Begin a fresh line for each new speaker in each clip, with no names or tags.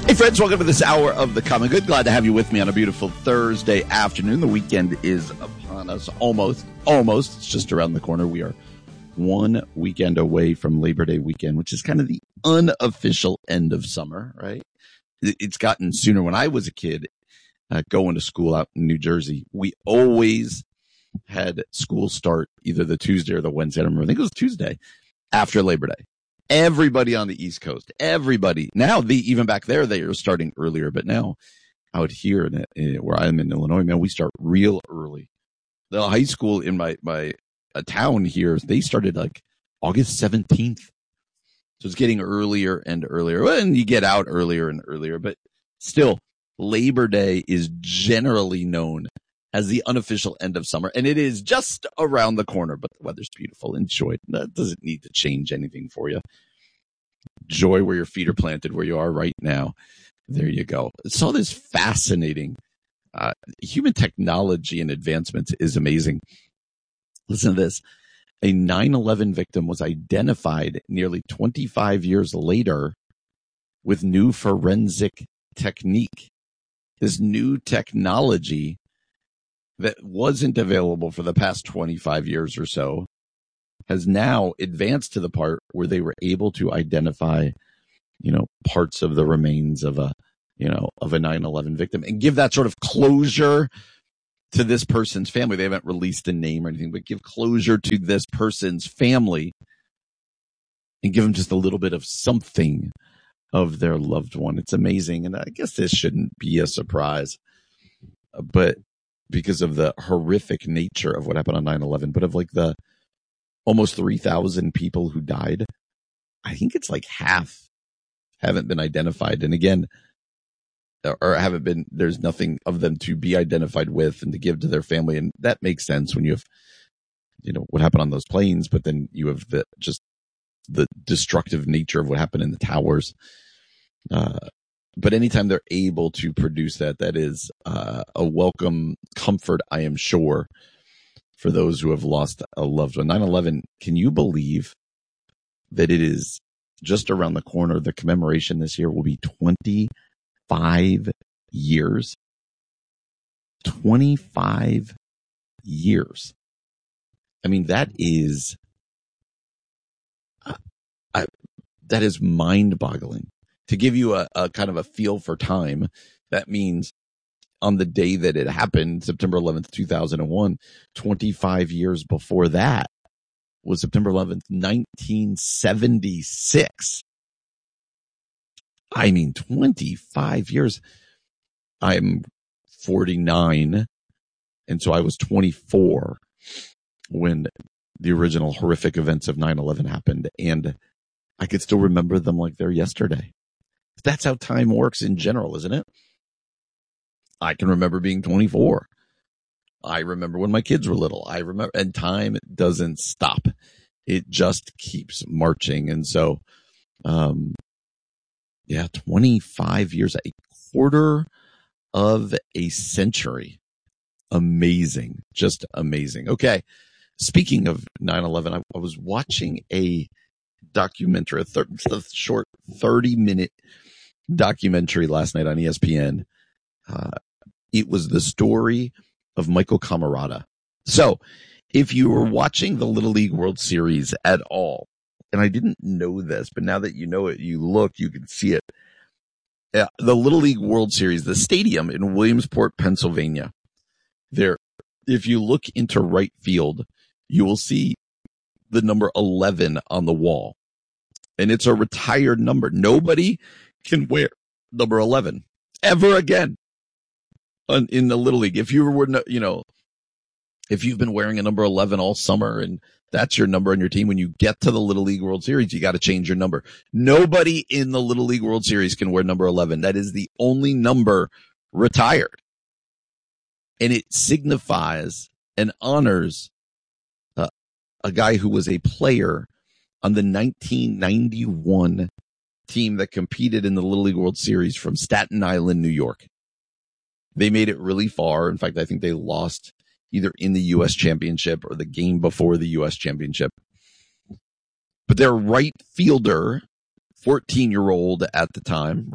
Hey friends, welcome to this hour of The Common Good. Glad to have you with me on a beautiful Thursday afternoon. The weekend is upon us. Almost. It's just around the corner. We are one weekend away from Labor Day weekend, which is kind of the unofficial end of summer, right? It's gotten sooner. When I was a kid, going to school out in New Jersey, we always had school start either the Tuesday or the Wednesday. I don't remember. I think it was Tuesday after Labor Day. Everybody on the East Coast, everybody. Now, even back there, they are starting earlier, but now out here where I'm in Illinois, man, we start real early. The high school in my town here, they started like August 17th. So it's getting earlier and earlier. And you get out earlier and earlier, but still, Labor Day is generally known as the unofficial end of summer, and it is just around the corner, but the weather's beautiful. Enjoy it. That doesn't need to change anything for you. Enjoy where your feet are planted, where you are right now. There you go. So this fascinating human technology and advancements is amazing. Listen to this. A 9/11 victim was identified nearly 25 years later with new forensic technique. This new technology that wasn't available for the past 25 years or so has now advanced to the part where they were able to identify, parts of the remains of a 9/11 victim and give that sort of closure to this person's family. They haven't released a name or anything, but give closure to this person's family and give them just a little bit of something of their loved one. It's amazing. And I guess this shouldn't be a surprise, but because of the horrific nature of what happened on 9/11, but of like the almost 3,000 people who died, I think it's like half haven't been identified. And again, there's nothing of them to be identified with and to give to their family. And that makes sense when you have, what happened on those planes, but then you have the destructive nature of what happened in the towers. But anytime they're able to produce that is a welcome comfort, I am sure, for those who have lost a loved one. 9/11, can you believe that it is just around the corner? The commemoration this year will be 25 years. 25 years. I mean, that is mind-boggling. To give you a kind of a feel for time, that means on the day that it happened, September 11th, 2001, 25 years before that was September 11th, 1976. I mean, 25 years. I'm 49, and so I was 24 when the original horrific events of 9/11 happened, and I could still remember them like they're yesterday. That's how time works in general, isn't it? I can remember being 24. I remember when my kids were little. I remember, and time doesn't stop. It just keeps marching. And so, 25 years, a quarter of a century. Amazing. Just amazing. Okay. Speaking of 9/11, I was watching a documentary, a short 30-minute documentary last night on ESPN. It was the story of Michael Camarada. So if you were watching the Little League World Series at all, and I didn't know this, but now that you know it, you can see it. The Little League World Series, the stadium in Williamsport, Pennsylvania, there, if you look into right field, you will see the number 11 on the wall. And it's a retired number. Nobody can wear number 11 ever again in the Little League. If you were, if you've been wearing a number 11 all summer and that's your number on your team, when you get to the Little League World Series, you got to change your number. Nobody in the Little League World Series can wear number 11. That is the only number retired. And it signifies and honors a guy who was a player on the 1991 team that competed in the Little League World Series from Staten Island, New York. They made it really far. In fact, I think they lost either in the U.S. Championship or the game before the U.S. Championship. But their right fielder, 14-year-old at the time, right?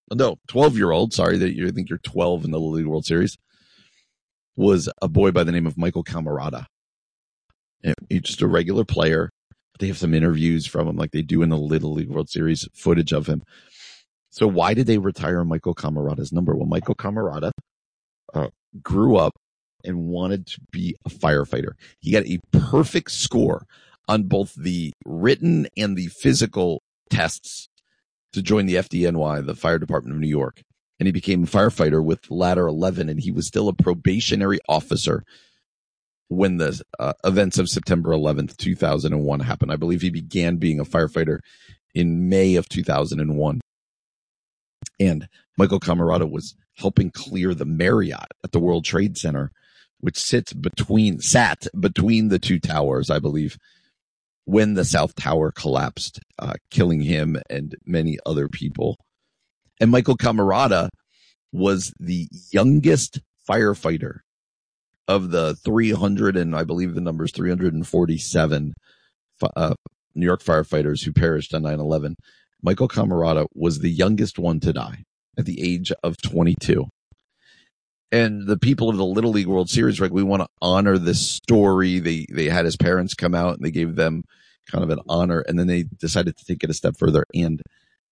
no, 12-year-old, sorry, that you think you're 12 in the Little League World Series, was a boy by the name of Michael Camarada. He's just a regular player. They have some interviews from him like they do in the Little League World Series, footage of him. So why did they retire Michael Camarada's number? Well, Michael Camarada grew up and wanted to be a firefighter. He got a perfect score on both the written and the physical tests to join the FDNY, the Fire Department of New York. And he became a firefighter with Ladder 11, and he was still a probationary officer when the events of September 11th, 2001 happened. I believe he began being a firefighter in May of 2001. And Michael Camarada was helping clear the Marriott at the World Trade Center, which sat between the two towers, I believe, when the South Tower collapsed, killing him and many other people. And Michael Camarada was the youngest firefighter of the 300, and I believe the number is 347 New York firefighters who perished on 9/11. Michael Camarada was the youngest one to die at the age of 22. And the people of the Little League World Series, right, we want to honor this story. They had his parents come out and they gave them kind of an honor, and then they decided to take it a step further and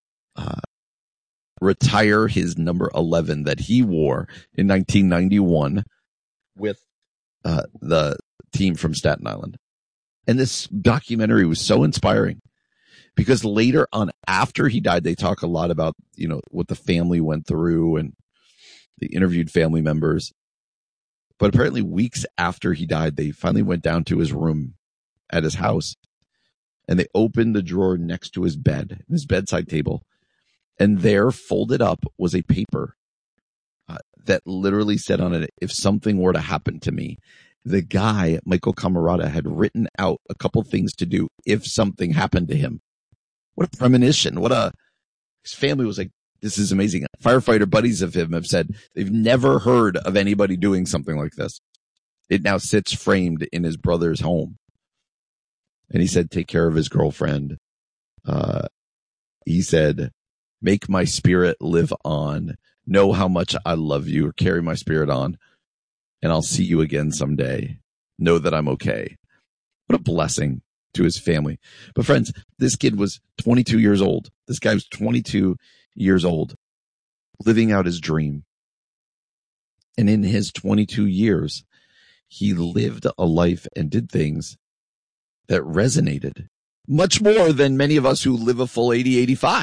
retire his number 11 that he wore in 1991 with the team from Staten Island. And this documentary was so inspiring because later on, after he died, they talk a lot about, what the family went through, and they interviewed family members. But apparently weeks after he died, they finally went down to his room at his house, and they opened the drawer next to his bed, his bedside table. And there, folded up, was a paper that literally said on it, if something were to happen to me. The guy, Michael Camarada, had written out a couple things to do if something happened to him. What a premonition. His family was like, this is amazing. Firefighter buddies of him have said they've never heard of anybody doing something like this. It now sits framed in his brother's home. And he said, take care of his girlfriend. He said, make my spirit live on. Know how much I love you, or carry my spirit on. And I'll see you again someday. Know that I'm okay. What a blessing to his family. But friends, this kid was 22 years old. This guy was 22 years old, living out his dream. And in his 22 years, he lived a life and did things that resonated much more than many of us who live a full 80, 85.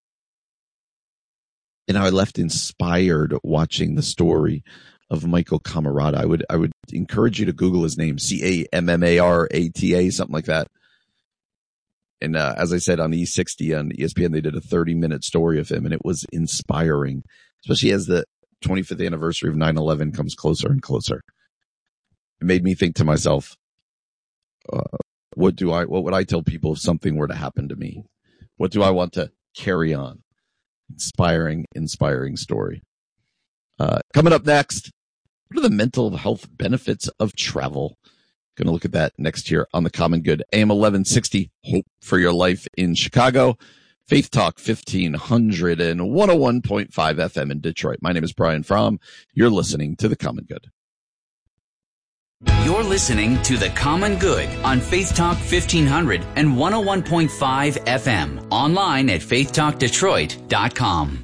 And I left inspired watching the story of Michael Camarada. I would encourage you to Google his name, Cammarata, something like that. And as I said, on E60 on ESPN, they did a 30-minute story of him, and it was inspiring, especially as the 25th anniversary of 9/11 comes closer and closer. It made me think to myself, what would I tell people if something were to happen to me? What do I want to carry on? Inspiring story. Coming up next, what are the mental health benefits of travel? Going to look at that next here on The Common Good. AM 1160, Hope for Your Life in Chicago. Faith Talk 1500 and 101.5 FM in Detroit. My name is Brian Fromm. You're listening to The Common Good.
You're listening to The Common Good on Faith Talk 1500 and 101.5 FM. Online at faithtalkdetroit.com.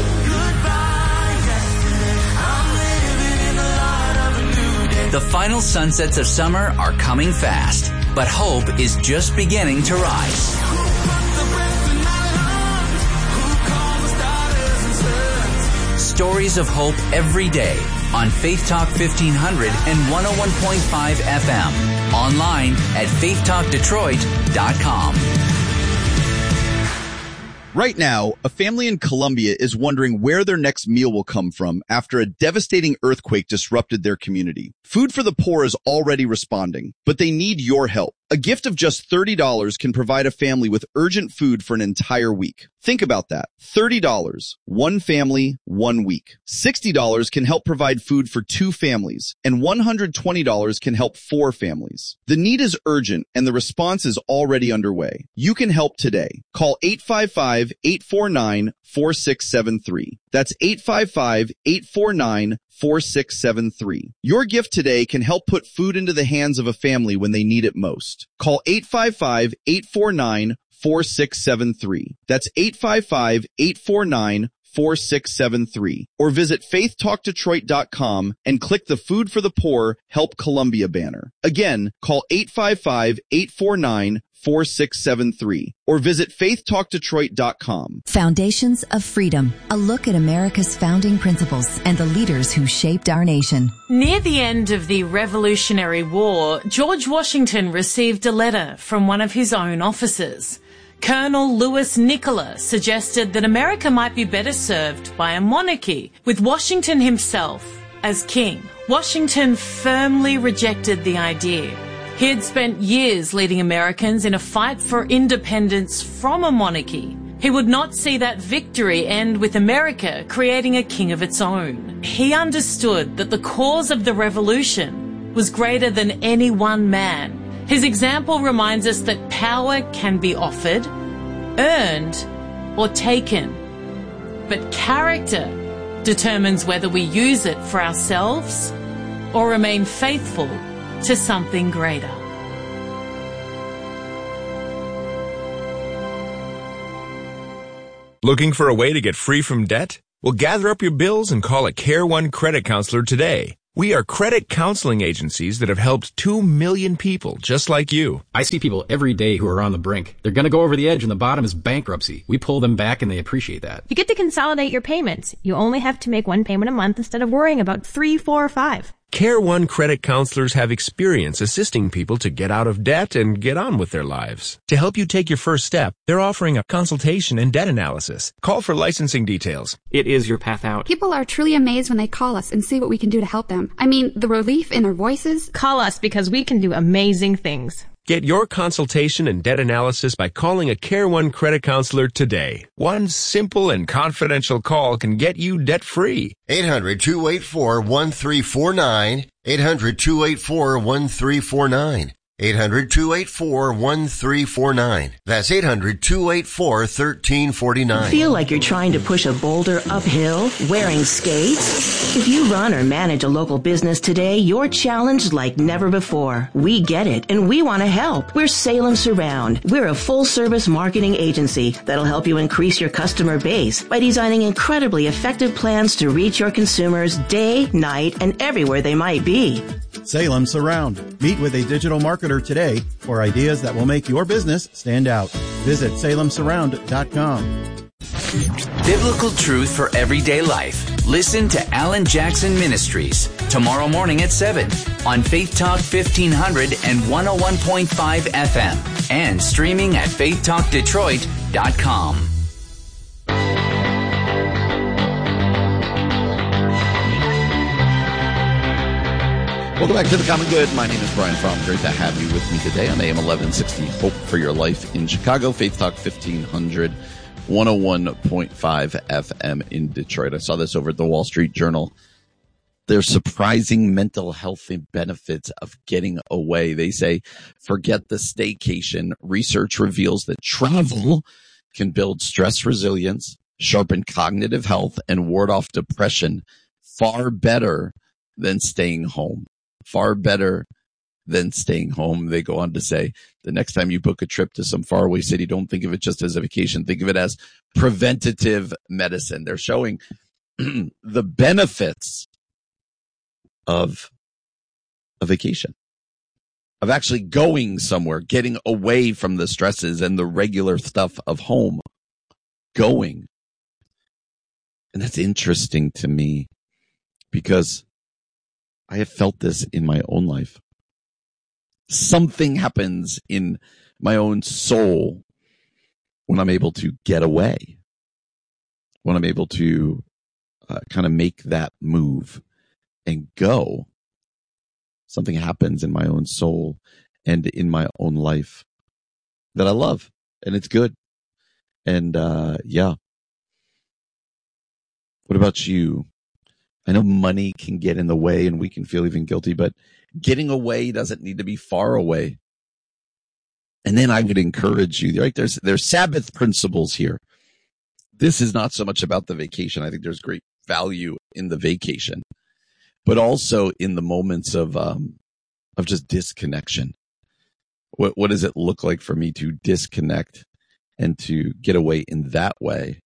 The final sunsets of summer are coming fast, but hope is just beginning to rise. Stories of hope every day on Faith Talk 1500 and 101.5 FM. Online at faithtalkdetroit.com.
Right now, a family in Colombia is wondering where their next meal will come from after a devastating earthquake disrupted their community. Food for the Poor is already responding, but they need your help. A gift of just $30 can provide a family with urgent food for an entire week. Think about that. $30, one family, 1 week. $60 can help provide food for 2 families, and $120 can help 4 families. The need is urgent, and the response is already underway. You can help today. Call 855-849-4673. That's 855-849-4673. Your gift today can help put food into the hands of a family when they need it most. Call 855-849-4673. That's 855-849-4673. Or visit faithtalkdetroit.com and click the Food for the Poor Help Columbia banner. Again, call 855-849-4673 or visit faithtalkdetroit.com.
Foundations of Freedom, a look at America's founding principles and the leaders who shaped our nation.
Near the end of the Revolutionary War, George Washington received a letter from one of his own officers. Colonel Louis Nicola suggested that America might be better served by a monarchy, with Washington himself as king. Washington firmly rejected the idea. He had spent years leading Americans in a fight for independence from a monarchy. He would not see that victory end with America creating a king of its own. He understood that the cause of the revolution was greater than any one man. His example reminds us that power can be offered, earned, or taken. But character determines whether we use it for ourselves or remain faithful to something greater.
Looking for a way to get free from debt? Well, gather up your bills and call a Care One credit counselor today. We are credit counseling agencies that have helped 2 million people just like you.
I see people every day who are on the brink. They're going to go over the edge and the bottom is bankruptcy. We pull them back and they appreciate that.
You get to consolidate your payments. You only have to make one payment a month instead of worrying about 3, 4, or 5.
Care One credit counselors have experience assisting people to get out of debt and get on with their lives. To help you take your first step, they're offering a consultation and debt analysis. Call for licensing details.
It is your path out.
People are truly amazed when they call us and see what we can do to help them. I mean, the relief in their voices.
Call us because we can do amazing things.
Get your consultation and debt analysis by calling a Care One credit counselor today. One simple and confidential call can get you debt-free.
800-284-1349. 800-284-1349. 800-284-1349. That's 800-284-1349.
Feel like you're trying to push a boulder uphill wearing skates? If you run or manage a local business today, you're challenged like never before. We get it, and we want to help. We're Salem Surround. We're a full-service marketing agency that'll help you increase your customer base by designing incredibly effective plans to reach your consumers day, night, and everywhere they might be.
Salem Surround. Meet with a digital marketer today for ideas that will make your business stand out. Visit salemsurround.com.
Biblical truth for everyday life. Listen to Alan Jackson Ministries tomorrow morning at 7 on Faith Talk 1500 and 101.5 FM and streaming at faithtalkdetroit.com.
Welcome back to The Common Good. My name is Brian Fromm. Great to have you with me today on AM 1160. Hope for your life in Chicago. Faith Talk 1500, 101.5 FM in Detroit. I saw this over at the Wall Street Journal. There's surprising mental health benefits of getting away. They say, forget the staycation. Research reveals that travel can build stress resilience, sharpen cognitive health, and ward off depression far better than staying home. Far better than staying home. They go on to say, the next time you book a trip to some faraway city, don't think of it just as a vacation. Think of it as preventative medicine. They're showing the benefits of a vacation, of actually going somewhere, getting away from the stresses and the regular stuff of home, going. And that's interesting to me because I have felt this in my own life. Something happens in my own soul when I'm able to get away, when I'm able to kind of make that move and go. Something happens in my own soul. and in my own life that I love, and it's good. And yeah. What about you? I know money can get in the way and we can feel even guilty, but getting away doesn't need to be far away. And then I would encourage you, right? There's Sabbath principles here. This is not so much about the vacation. I think there's great value in the vacation, but also in the moments of just disconnection. What does it look like for me to disconnect and to get away in that way?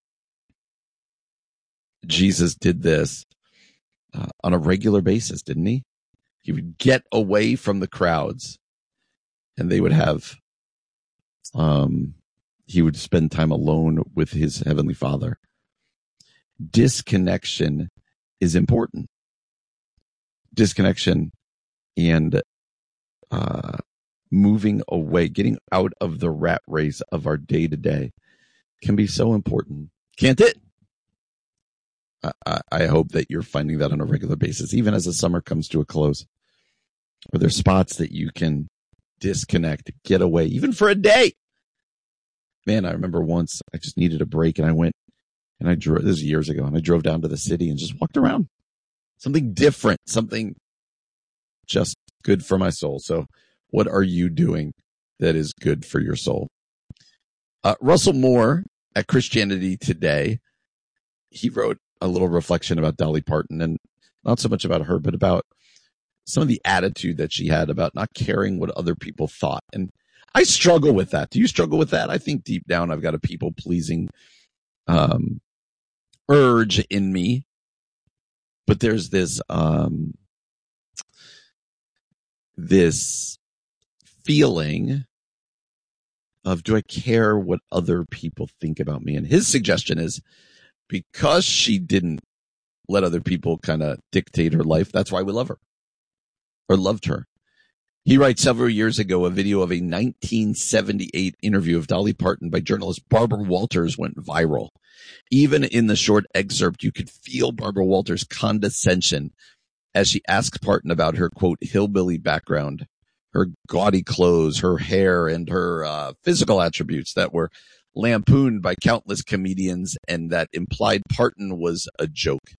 Jesus did this on a regular basis, didn't he? He would get away from the crowds, and they would have, he would spend time alone with his heavenly Father. Disconnection is important. Disconnection and moving away, getting out of the rat race of our day to day can be so important. Can't it? I hope that you're finding that on a regular basis, even as the summer comes to a close. Are there spots that you can disconnect, get away, even for a day? Man, I remember once I just needed a break, and I went and I drove, this was years ago, and I drove down to the city and just walked around. Something different, something just good for my soul. So what are you doing that is good for your soul? Russell Moore at Christianity Today, he wrote a little reflection about Dolly Parton, and not so much about her, but about some of the attitude that she had about not caring what other people thought. And I struggle with that. Do you struggle with that? I think deep down I've got a people-pleasing urge in me, but there's this this feeling of, do I care what other people think about me? And his suggestion is, because she didn't let other people kind of dictate her life, that's why we love her, or loved her. He writes, several years ago, a video of a 1978 interview of Dolly Parton by journalist Barbara Walters went viral. Even in the short excerpt, you could feel Barbara Walters' condescension as she asked Parton about her, quote, hillbilly background, her gaudy clothes, her hair, and her physical attributes that were lampooned by countless comedians, and that implied Parton was a joke.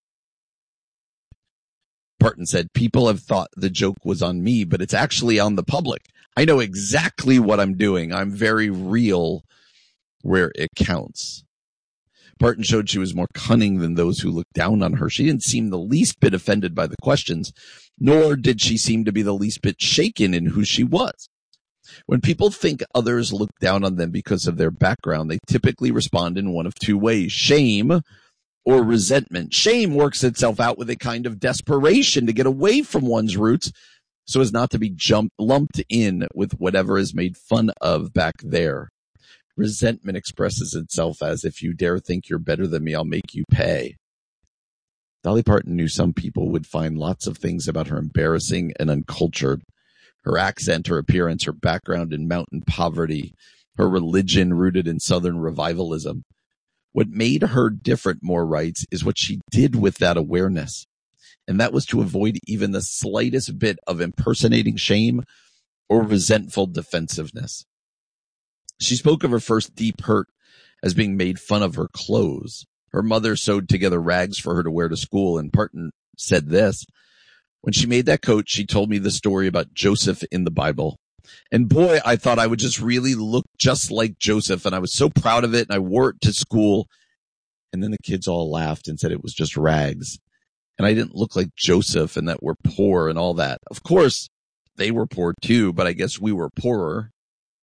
Parton said, people have thought the joke was on me, but it's actually on the public. I know exactly what I'm doing. I'm very real where it counts. Parton showed she was more cunning than those who looked down on her. She didn't seem the least bit offended by the questions, nor did she seem to be the least bit shaken in who she was. When people think others look down on them because of their background, they typically respond in one of two ways: shame or resentment. Shame works itself out with a kind of desperation to get away from one's roots so as not to be lumped in with whatever is made fun of back there. Resentment expresses itself as, if you dare think you're better than me, I'll make you pay. Dolly Parton knew some people would find lots of things about her embarrassing and uncultured. Her accent, her appearance, her background in mountain poverty, her religion rooted in Southern revivalism. What made her different, Moore writes, is what she did with that awareness. And that was to avoid even the slightest bit of impersonating shame or resentful defensiveness. She spoke of her first deep hurt as being made fun of her clothes. Her mother sewed together rags for her to wear to school, and Parton said this: when she made that coat, she told me the story about Joseph in the Bible. And boy, I thought I would just really look just like Joseph, and I was so proud of it, and I wore it to school. And then the kids all laughed and said it was just rags. And I didn't look like Joseph and that we're poor and all that. Of course, they were poor too, but I guess we were poorer.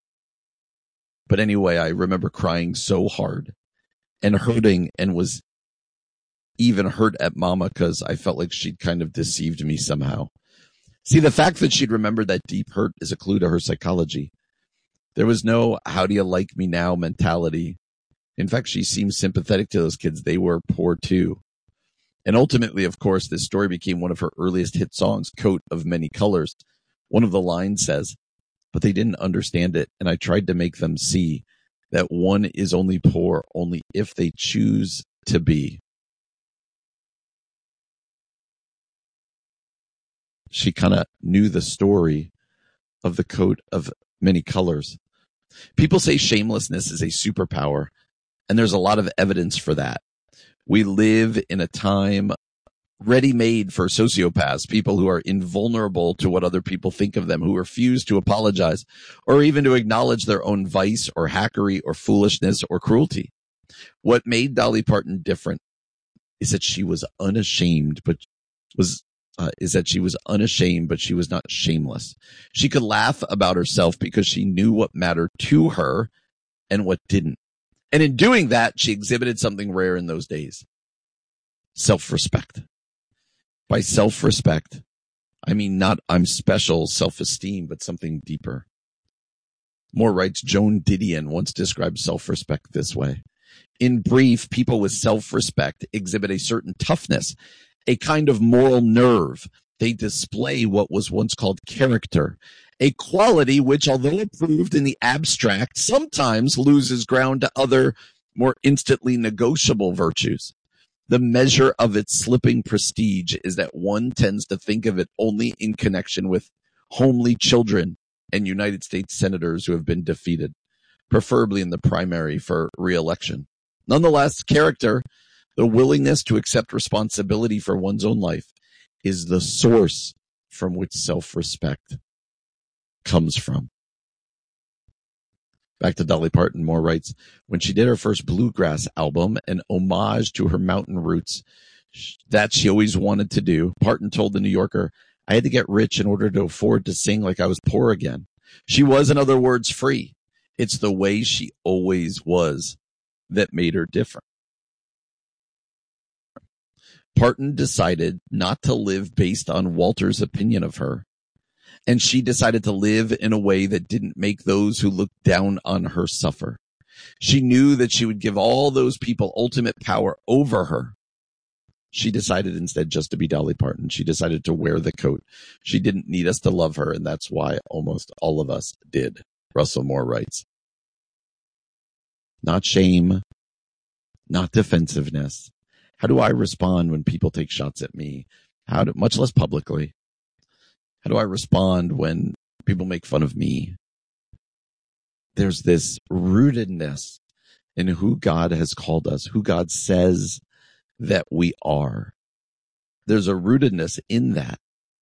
But anyway, I remember crying so hard and hurting, and was even hurt at Mama because I felt like she'd kind of deceived me somehow. See, the fact that she'd remembered that deep hurt is a clue to her psychology. There was no how do you like me now mentality. In fact, she seemed sympathetic to those kids. They were poor too. And ultimately, of course, this story became one of her earliest hit songs, Coat of Many Colors. One of the lines says, but they didn't understand it, and I tried to make them see that one is only poor only if they choose to be. She kind of knew the story of the coat of many colors. People say shamelessness is a superpower, and there's a lot of evidence for that. We live in a time ready-made for sociopaths, people who are invulnerable to what other people think of them, who refuse to apologize or even to acknowledge their own vice or hackery or foolishness or cruelty. What made Dolly Parton different is that she was unashamed, but she was not shameless. She could laugh about herself because she knew what mattered to her and what didn't. And in doing that, she exhibited something rare in those days. Self-respect. By self-respect, I mean not I'm special self-esteem, but something deeper. Moore writes, Joan Didion once described self-respect this way. In brief, people with self-respect exhibit a certain toughness, a kind of moral nerve. They display what was once called character, a quality which, although approved in the abstract, sometimes loses ground to other, more instantly negotiable virtues. The measure of its slipping prestige is that one tends to think of it only in connection with homely children and United States senators who have been defeated, preferably in the primary for re-election. Nonetheless, character, the willingness to accept responsibility for one's own life, is the source from which self-respect comes from. Back to Dolly Parton, Moore writes, when she did her first bluegrass album, an homage to her mountain roots that she always wanted to do, Parton told the New Yorker, I had to get rich in order to afford to sing like I was poor again. She was, in other words, free. It's the way she always was that made her different. Parton decided not to live based on Walter's opinion of her, and she decided to live in a way that didn't make those who looked down on her suffer. She knew that she would give all those people ultimate power over her. She decided instead just to be Dolly Parton. She decided to wear the coat. She didn't need us to love her, and that's why almost all of us did. Russell Moore writes, not shame, not defensiveness. How do I respond when people take shots at me? Much less publicly. How do I respond when people make fun of me? There's this rootedness in who God has called us, who God says that we are. There's a rootedness in that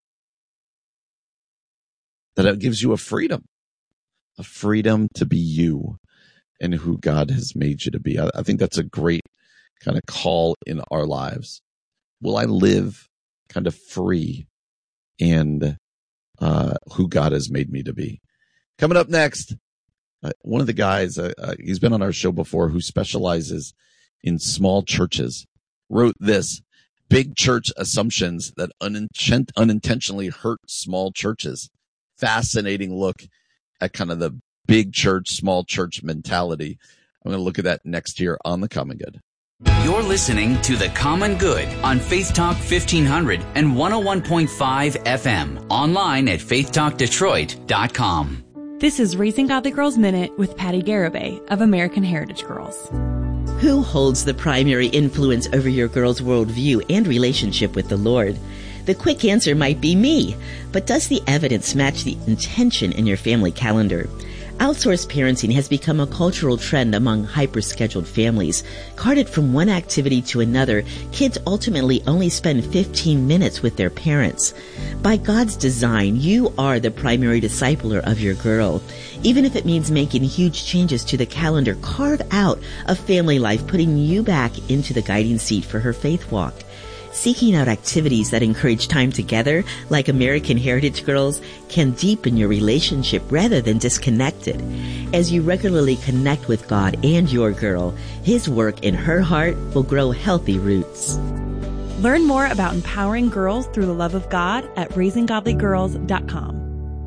it gives you a freedom to be you and who God has made you to be. I think that's a great kind of call in our lives. Will I live kind of free and who God has made me to be? Coming up next, one of the guys, he's been on our show before, who specializes in small churches, wrote this, Big Church Assumptions That Unintentionally Hurt Small Churches. Fascinating look at kind of the big church, small church mentality. I'm going to look at that next here on The Common Good.
You're listening to The Common Good on Faith Talk 1500 and 101.5 FM. Online at faithtalkdetroit.com.
This is Raising Godly Girls Minute with Patty Garibay of American Heritage Girls.
Who holds the primary influence over your girl's worldview and relationship with the Lord? The quick answer might be me, but does the evidence match the intention in your family calendar? Outsourced parenting has become a cultural trend among hyper-scheduled families. Carted from one activity to another, kids ultimately only spend 15 minutes with their parents. By God's design, you are the primary discipler of your girl. Even if it means making huge changes to the calendar, carve out a family life, putting you back into the guiding seat for her faith walk. Seeking out activities that encourage time together, like American Heritage Girls, can deepen your relationship rather than disconnect it. As you regularly connect with God and your girl, His work in her heart will grow healthy roots.
Learn more about empowering girls through the love of God at raisinggodlygirls.com.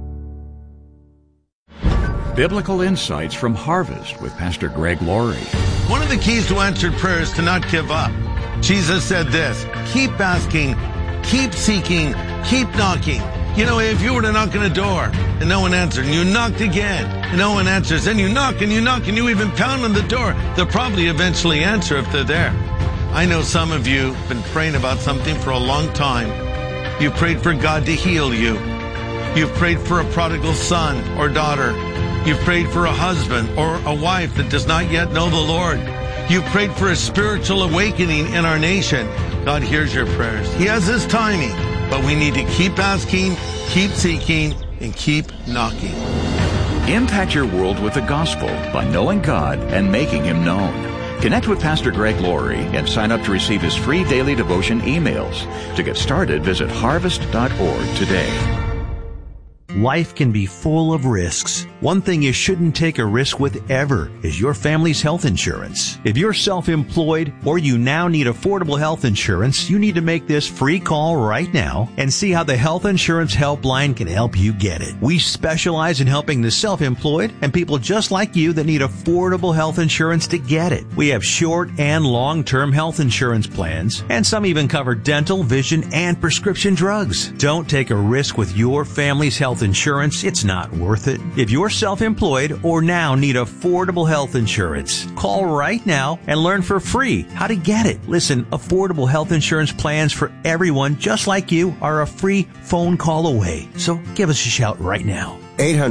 Biblical Insights from Harvest with Pastor Greg Laurie.
One of the keys to answered prayer is to not give up. Jesus said this, keep asking, keep seeking, keep knocking. You know, if you were to knock on a door and no one answered, and you knocked again and no one answers, then you knock and you knock and you even pound on the door, they'll probably eventually answer if they're there. I know some of you have been praying about something for a long time. You prayed for God to heal you. You've prayed for a prodigal son or daughter. You've prayed for a husband or a wife that does not yet know the Lord. You've prayed for a spiritual awakening in our nation. God hears your prayers. He has His timing, but we need to keep asking, keep seeking, and keep knocking.
Impact your world with the gospel by knowing God and making Him known. Connect with Pastor Greg Laurie and sign up to receive his free daily devotion emails. To get started, visit harvest.org today.
Life can be full of risks. One thing you shouldn't take a risk with ever is your family's health insurance. If you're self-employed or you now need affordable health insurance, you need to make this free call right now and see how the Health Insurance Helpline can help you get it. We specialize in helping the self-employed and people just like you that need affordable health insurance to get it. We have short and long-term health insurance plans, and some even cover dental, vision, and prescription drugs. Don't take a risk with your family's health insurance. It's not worth it. If you're self-employed or now need affordable health insurance, call right now and learn for free how to get it. Listen, affordable health insurance plans for everyone just like you are a free phone call away. So give us a shout right now.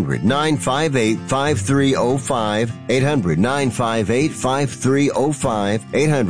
800-958-5305. 800-958-5305.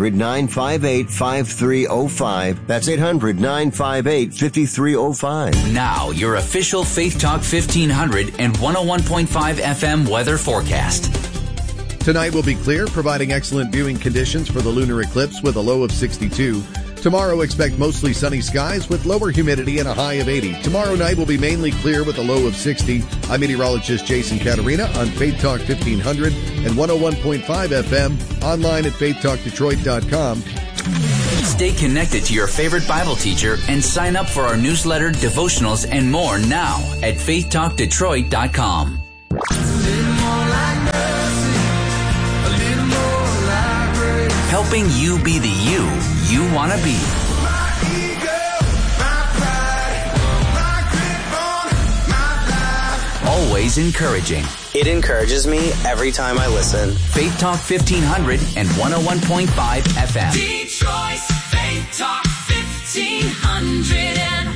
800-958-5305. That's 800-958-5305.
Now, your official Faith Talk 1500 and 101.5 FM weather forecast.
Tonight will be clear, providing excellent viewing conditions for the lunar eclipse with a low of 62. Tomorrow, expect mostly sunny skies with lower humidity and a high of 80. Tomorrow night will be mainly clear with a low of 60. I'm meteorologist Jason Caterina on Faith Talk 1500 and 101.5 FM, online at faithtalkdetroit.com.
Stay connected to your favorite Bible teacher and sign up for our newsletter, devotionals, and more now at faithtalkdetroit.com. Helping you be the you want to be. Always encouraging.
It encourages me every time I listen.
Faith Talk 1500 and 101.5 FM.
Detroit's Faith Talk 1500 and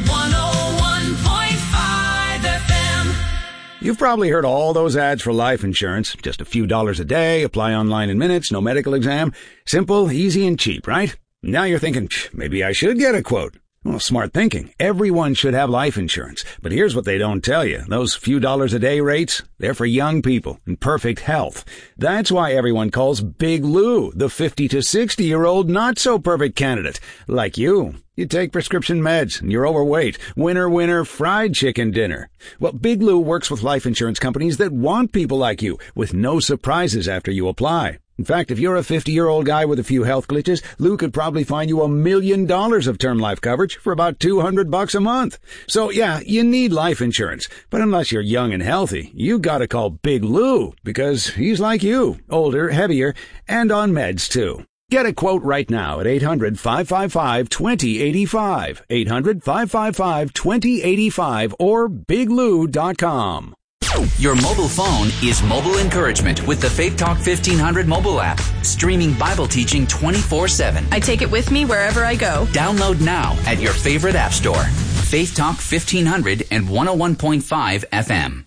101.5 FM.
You've probably heard all those ads for life insurance. Just a few dollars a day, apply online in minutes, no medical exam. Simple, easy, and cheap, right? Now you're thinking, maybe I should get a quote. Well, smart thinking. Everyone should have life insurance. But here's what they don't tell you. Those few dollars a day rates, they're for young people in perfect health. That's why everyone calls Big Lou the 50 to 60-year-old not-so-perfect candidate. Like you. You take prescription meds and you're overweight. Winner, fried chicken dinner. Well, Big Lou works with life insurance companies that want people like you with no surprises after you apply. In fact, if you're a 50-year-old guy with a few health glitches, Lou could probably find you $1 million of term life coverage for about $200 a month. So yeah, you need life insurance. But unless you're young and healthy, you gotta call Big Lou because he's like you, older, heavier, and on meds too. Get a quote right now at 800-555-2085, 800-555-2085, or biglou.com.
Your mobile phone is mobile encouragement with the Faith Talk 1500 mobile app, streaming Bible teaching 24/7.
I take it with me wherever I go.
Download now at your favorite app store. Faith Talk 1500 and 101.5 FM.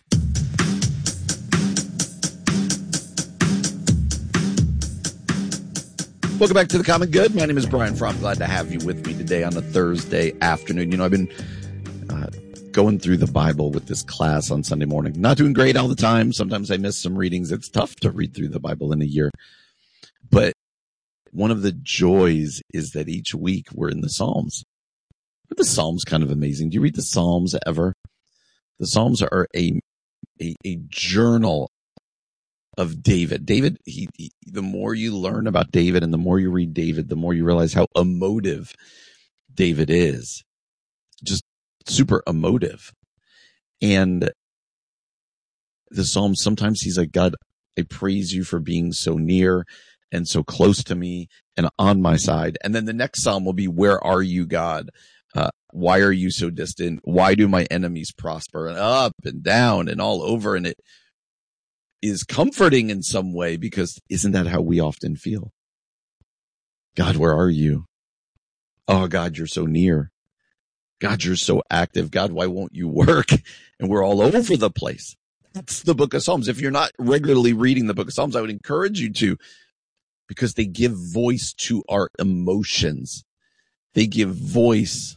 Welcome back to The Common Good. My name is Brian Fromm. Glad to have you with me today on a Thursday afternoon. You know, I've been going through the Bible with this class on Sunday morning. Not doing great all the time. Sometimes I miss some readings. It's tough to read through the Bible in a year. But one of the joys is that each week we're in the Psalms. Are the Psalms kind of amazing? Do you read the Psalms ever? The Psalms are a journal of David. David, the more you learn about David and the more you read David, the more you realize how emotive David is. Just super emotive. And the Psalms, sometimes he's like, God, I praise you for being so near and so close to me and on my side. And then the next Psalm will be, where are you, God? Why are you so distant? Why do my enemies prosper? And up and down and all over. And it is comforting in some way, because isn't that how we often feel? God, where are you? Oh God, you're so near. God, you're so active. God, why won't you work? And we're all over the place. That's the book of Psalms. If you're not regularly reading the book of Psalms, I would encourage you to, because they give voice to our emotions. They give voice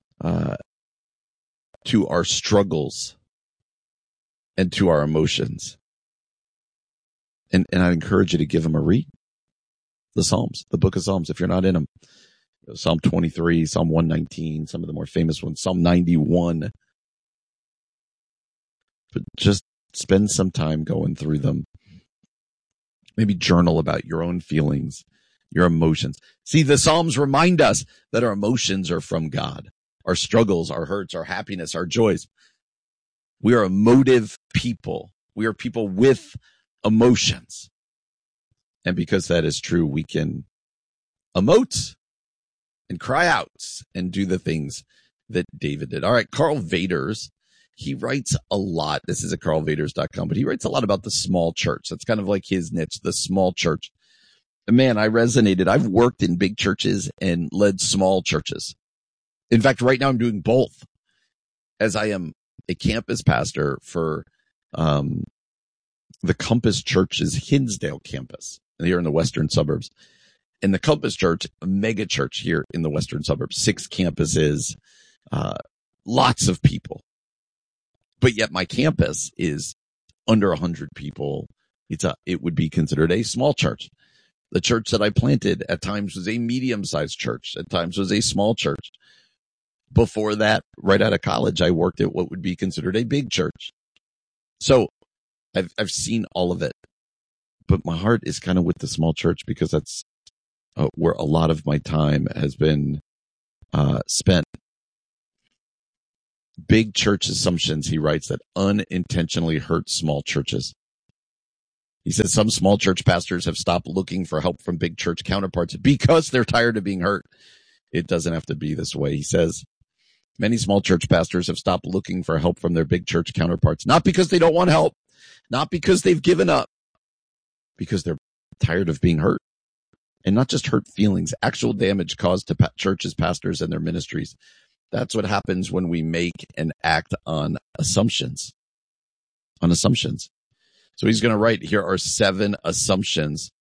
to our struggles and to our emotions. And I encourage you to give them a read. The Psalms, the book of Psalms, if you're not in them. Psalm 23, Psalm 119, some of the more famous ones, Psalm 91. But just spend some time going through them. Maybe journal about your own feelings, your emotions. See, the Psalms remind us that our emotions are from God. Our struggles, our hurts, our happiness, our joys. We are emotive people. We are people with emotions. And because that is true, we can emote and cry out and do the things that David did. All right, Carl Vaders, he writes a lot. This is at carlvaders.com, but he writes a lot about the small church. That's kind of like his niche, the small church. And man, I resonated. I've worked in big churches and led small churches. In fact, right now I'm doing both, as I am a campus pastor for the Compass Church's Hinsdale campus here in the western suburbs. And the Compass Church, a mega church here in the western suburbs, 6 campuses, lots of people. But yet my campus is under 100 people. It would be considered a small church. The church that I planted at times was a medium-sized church, at times was a small church. Before that, right out of college, I worked at what would be considered a big church. So I've seen all of it, but my heart is kind of with the small church because that's where a lot of my time has been spent. Big church assumptions, he writes, that unintentionally hurt small churches. He says some small church pastors have stopped looking for help from big church counterparts because they're tired of being hurt. It doesn't have to be this way. He says many small church pastors have stopped looking for help from their big church counterparts, not because they don't want help, not because they've given up, because they're tired of being hurt. And not just hurt feelings, actual damage caused to churches, pastors, and their ministries. That's what happens when we make and act on assumptions. So he's going to write, here are 7 assumptions.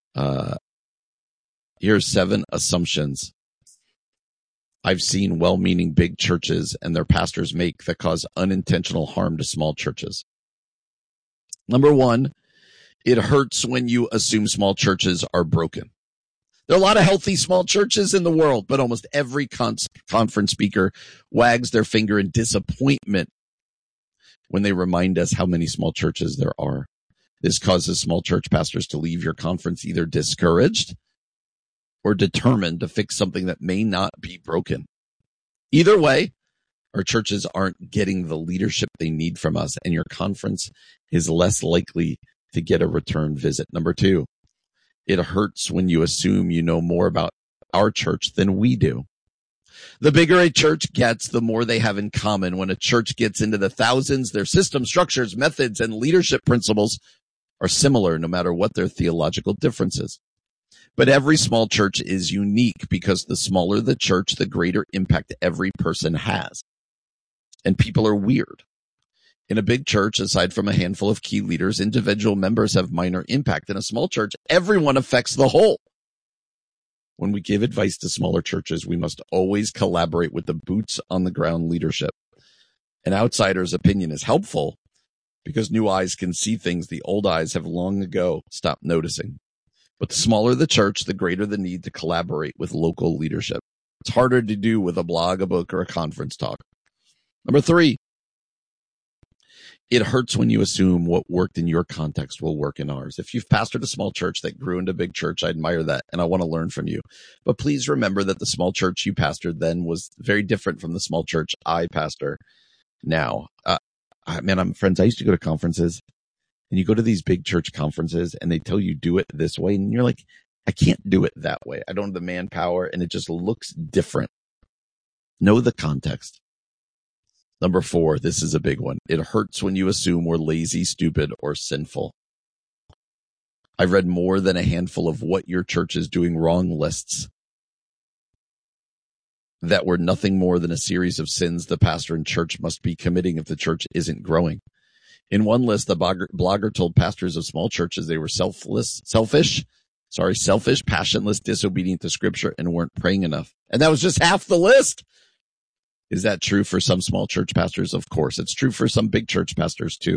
Here's 7 assumptions I've seen well-meaning big churches and their pastors make that cause unintentional harm to small churches. Number 1, it hurts when you assume small churches are broken. There are a lot of healthy small churches in the world, but almost every conference speaker wags their finger in disappointment when they remind us how many small churches there are. This causes small church pastors to leave your conference either discouraged or determined to fix something that may not be broken. Either way, our churches aren't getting the leadership they need from us, and your conference is less likely to get a return visit. Number 2, it hurts when you assume you know more about our church than we do. The bigger a church gets, the more they have in common. When a church gets into the thousands, their system, structures, methods, and leadership principles are similar no matter what their theological differences. But every small church is unique because the smaller the church, the greater impact every person has. And people are weird. In a big church, aside from a handful of key leaders, individual members have minor impact. In a small church, everyone affects the whole. When we give advice to smaller churches, we must always collaborate with the boots on the ground leadership. An outsider's opinion is helpful because new eyes can see things the old eyes have long ago stopped noticing. But the smaller the church, the greater the need to collaborate with local leadership. It's harder to do with a blog, a book, or a conference talk. Number 3, it hurts when you assume what worked in your context will work in ours. If you've pastored a small church that grew into a big church, I admire that, and I want to learn from you. But please remember that the small church you pastored then was very different from the small church I pastor now. I'm friends. I used to go to conferences, and you go to these big church conferences, and they tell you do it this way, and you're like, I can't do it that way. I don't have the manpower, and it just looks different. Know the context. Number 4, this is a big one. It hurts when you assume we're lazy, stupid, or sinful. I've read more than a handful of what your church is doing wrong lists. that were nothing more than a series of sins the pastor and church must be committing if the church isn't growing. In one list, the blogger told pastors of small churches they were selfish, passionless, disobedient to scripture, and weren't praying enough. And that was just half the list. Is that true for some small church pastors? Of course. It's true for some big church pastors too.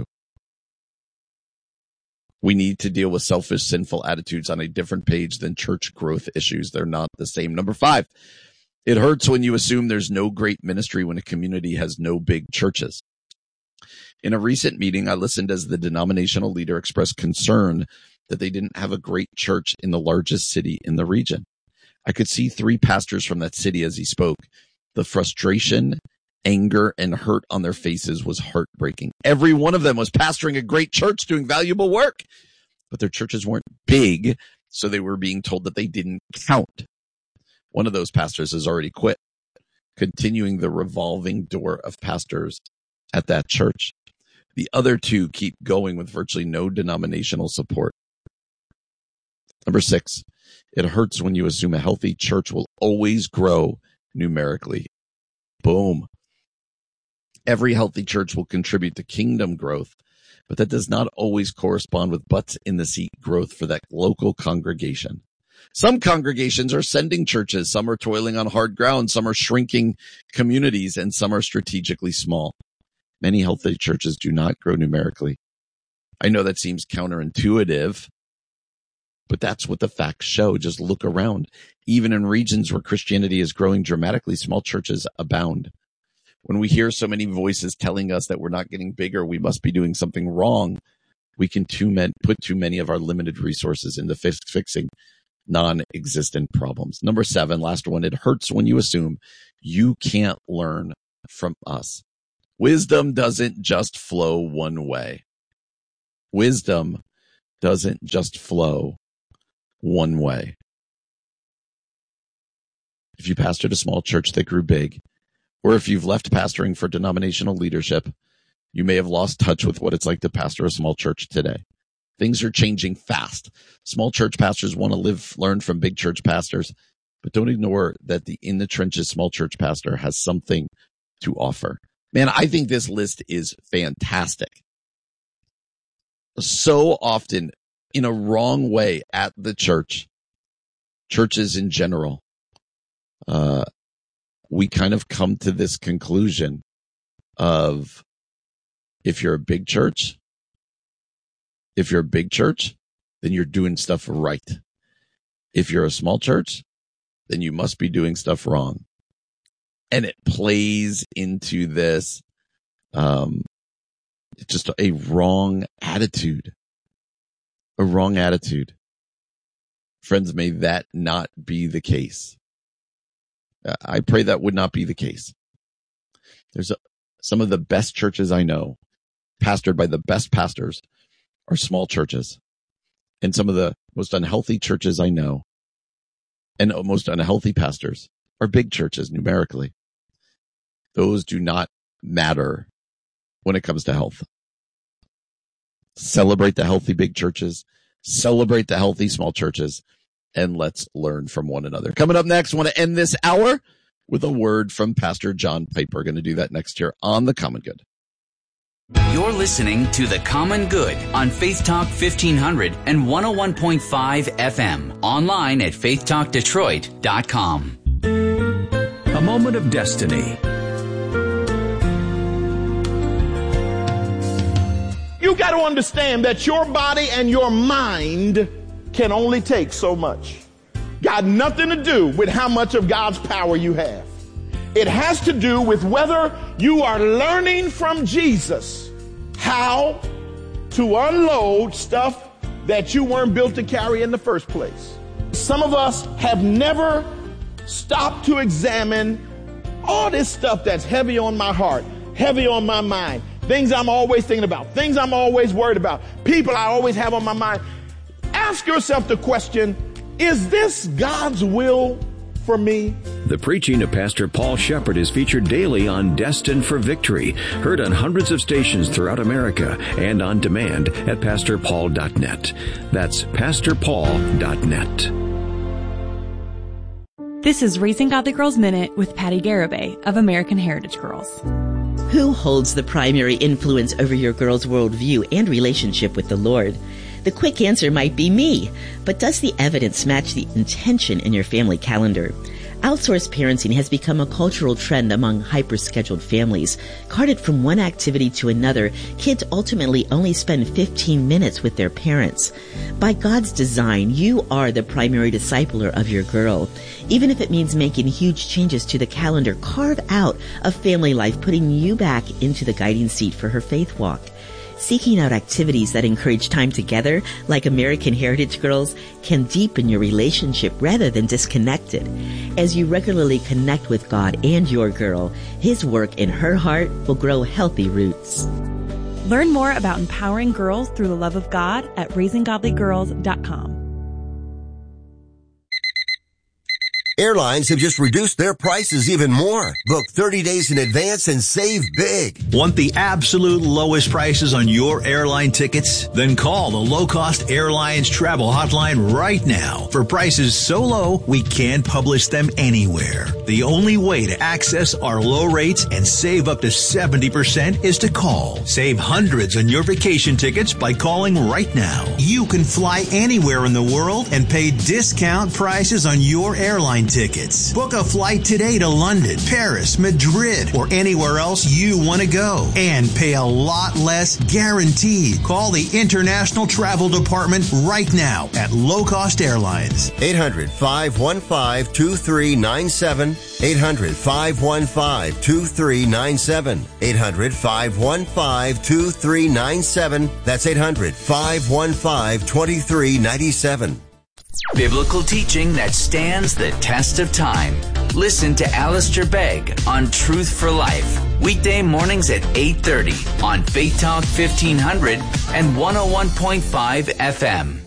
We need to deal with selfish, sinful attitudes on a different page than church growth issues. They're not the same. Number 5, it hurts when you assume there's no great ministry when a community has no big churches. In a recent meeting, I listened as the denominational leader expressed concern that they didn't have a great church in the largest city in the region. I could see 3 pastors from that city as he spoke. The frustration, anger, and hurt on their faces was heartbreaking. Every one of them was pastoring a great church doing valuable work, but their churches weren't big, so they were being told that they didn't count. One of those pastors has already quit, continuing the revolving door of pastors at that church. The other 2 keep going with virtually no denominational support. Number 6, it hurts when you assume a healthy church will always grow numerically. Boom. Every healthy church will contribute to kingdom growth, but that does not always correspond with butts in the seat growth for that local congregation. Some congregations are sending churches, some are toiling on hard ground, some are shrinking communities, and some are strategically small. Many healthy churches do not grow numerically. I know that seems counterintuitive, but that's what the facts show. Just look around. Even in regions where Christianity is growing dramatically, small churches abound. When we hear so many voices telling us that we're not getting bigger, we must be doing something wrong, we can put too many of our limited resources into fixing non-existent problems. Number 7, last one, it hurts when you assume you can't learn from us. Wisdom doesn't just flow one way. Wisdom doesn't just flow one way. If you pastored a small church that grew big, or if you've left pastoring for denominational leadership, you may have lost touch with what it's like to pastor a small church today. Things are changing fast. Small church pastors want to learn from big church pastors, but don't ignore that the in the trenches small church pastor has something to offer. Man, I think this list is fantastic. So often, in a wrong way at the church, churches in general, we kind of come to this conclusion of if you're a big church, then you're doing stuff right. If you're a small church, then you must be doing stuff wrong. And it plays into this, just a wrong attitude. A wrong attitude. Friends, may that not be the case. I pray that would not be the case. There's some of the best churches I know, pastored by the best pastors, are small churches. And some of the most unhealthy churches I know, and most unhealthy pastors, are big churches numerically. Those do not matter when it comes to health. Celebrate the healthy big churches, celebrate the healthy small churches, and let's learn from one another. Coming up next, I want to end this hour with a word from Pastor John Piper. Going to do that next here on The Common Good.
You're listening to The Common Good on Faith Talk 1500 and 101.5 FM. Online at faithtalkdetroit.com.
A moment of destiny.
You got to understand that your body and your mind can only take so much. Got nothing to do with how much of God's power you have. It has to do with whether you are learning from Jesus how to unload stuff that you weren't built to carry in the first place. Some of us have never stopped to examine all this stuff that's heavy on my heart, heavy on my mind, things I'm always thinking about, things I'm always worried about, people I always have on my mind. Ask yourself the question, is this God's will for me?
The preaching of Pastor Paul Shepherd is featured daily on Destined for Victory, heard on hundreds of stations throughout America and on demand at pastorpaul.net. That's pastorpaul.net.
This is Raising Godly Girls Minute with Patty Garibay of American Heritage Girls.
Who holds the primary influence over your girl's worldview and relationship with the Lord? The quick answer might be me, but does the evidence match the intention in your family calendar? Outsourced parenting has become a cultural trend among hyper-scheduled families. Carted from one activity to another, kids ultimately only spend 15 minutes with their parents. By God's design, you are the primary discipler of your girl. Even if it means making huge changes to the calendar, carve out a family life, putting you back into the guiding seat for her faith walk. Seeking out activities that encourage time together, like American Heritage Girls, can deepen your relationship rather than disconnect it. As you regularly connect with God and your girl, His work in her heart will grow healthy roots.
Learn more about empowering girls through the love of God at raisinggodlygirls.com.
Airlines have just reduced their prices even more. Book 30 days in advance and save big.
Want the absolute lowest prices on your airline tickets? Then call the Low Cost Airlines Travel Hotline right now for prices so low we can't publish them anywhere. The only way to access our low rates and save up to 70% is to call. Save hundreds on your vacation tickets by calling right now. You can fly anywhere in the world and pay discount prices on your airline tickets. Book a flight today to London, Paris, Madrid, or anywhere else you want to go and pay a lot less guaranteed. Call the International Travel Department right now at Low Cost Airlines.
800-515-2397. 800-515-2397. 800-515-2397. That's 800-515-2397.
Biblical teaching that stands the test of time. Listen to Alistair Begg on Truth for Life. Weekday mornings at 8:30 on Faith Talk 1500 and 101.5 FM.